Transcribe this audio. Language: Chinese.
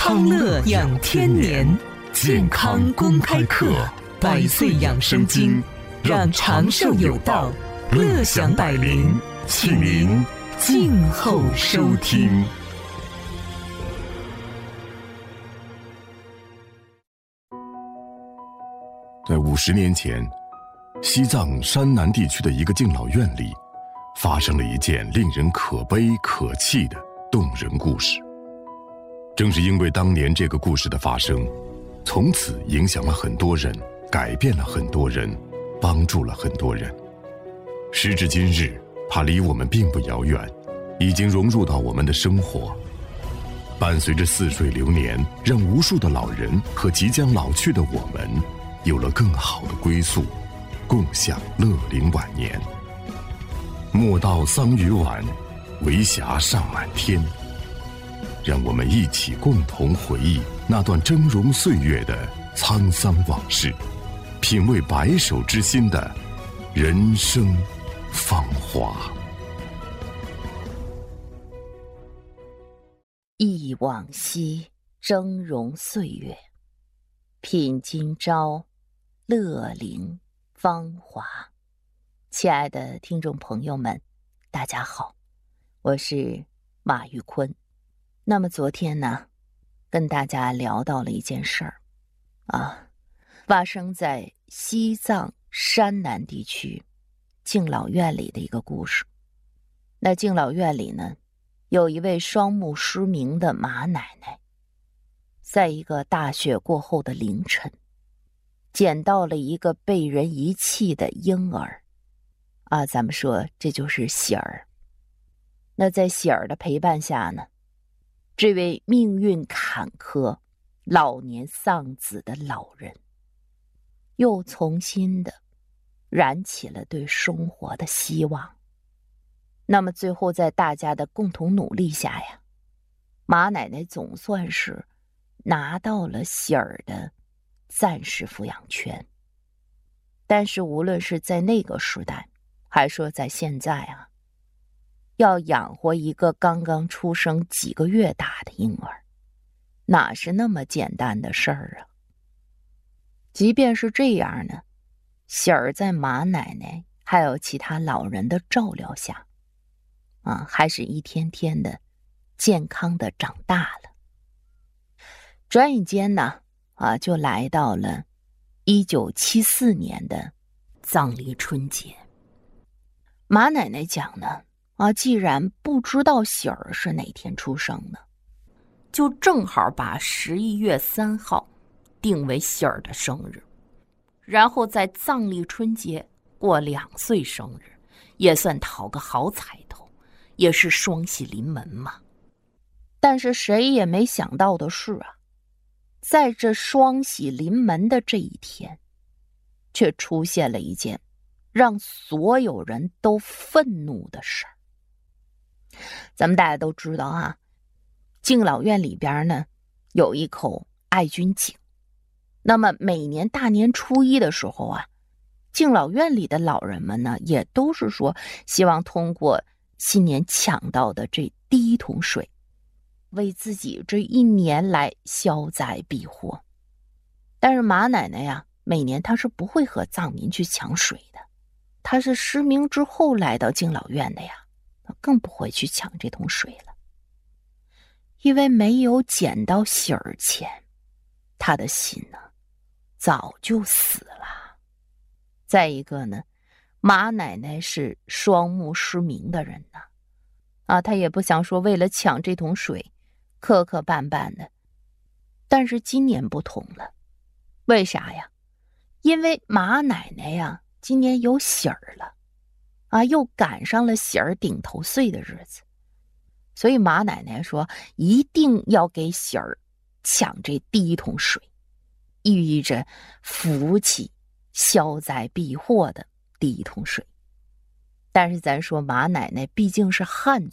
康乐养天年，健康公开课，100岁养生经，让长寿有道，乐享百龄，请您静候收听。 在50年前，西藏山南地区的一个敬老院里，发生了一件令人可悲可泣的动人故事。正是因为当年这个故事的发生，从此影响了很多人，改变了很多人，帮助了很多人。时至今日，它离我们并不遥远，已经融入到我们的生活，伴随着似水流年，让无数的老人和即将老去的我们有了更好的归宿，共享乐龄晚年。莫道桑榆晚，为霞尚满天。让我们一起共同回忆那段峥嵘岁月的沧桑往事，品味白首之心的人生芳华。 忆往昔峥嵘岁月，品今朝乐龄芳华。亲爱的听众朋友们，大家好，我是马玉坤。那么昨天呢，跟大家聊到了一件事儿发生在西藏山南地区敬老院里的一个故事。那敬老院里呢，有一位双目失明的马奶奶，在一个大雪过后的凌晨，捡到了一个被人遗弃的婴儿咱们说这就是喜儿。那在喜儿的陪伴下呢，这位命运坎坷、老年丧子的老人，又重新的燃起了对生活的希望。那么最后在大家的共同努力下呀，马奶奶总算是拿到了喜儿的暂时抚养权。但是无论是在那个时代，还说在现在要养活一个刚刚出生几个月大的婴儿，哪是那么简单的事儿即便是这样呢，喜儿在马奶奶还有其他老人的照料下还是一天天的健康的长大了。转眼间呢就来到了1974年的藏历春节。马奶奶讲呢既然不知道喜儿是哪天出生的，就正好把11月3号定为喜儿的生日，然后在藏历春节过2岁生日，也算讨个好彩头，也是双喜临门嘛。但是谁也没想到的是在这双喜临门的这一天，却出现了一件让所有人都愤怒的事儿。咱们大家都知道敬老院里边呢有一口爱军井。那么每年大年初一的时候敬老院里的老人们呢，也都是说希望通过新年抢到的这第一桶水，为自己这一年来消灾避祸。但是马奶奶每年她是不会和藏民去抢水的，她是失明之后来到敬老院的更不会去抢这桶水了。因为没有捡到喜儿前，她的心早就死了。再一个呢，马奶奶是双目失明的人她也不想说为了抢这桶水磕磕绊绊的。但是今年不同了，为啥呀？因为马奶奶今年有喜儿了又赶上了喜儿顶头岁的日子，所以马奶奶说一定要给喜儿抢这第一桶水，寓意着福气消灾避祸的第一桶水。但是咱说马奶奶毕竟是汉